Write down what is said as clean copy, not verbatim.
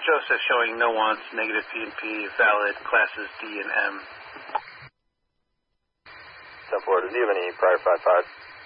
Joseph showing no wants, negative P&P, valid, classes D and M. 10-4, does he have any prior 5-5?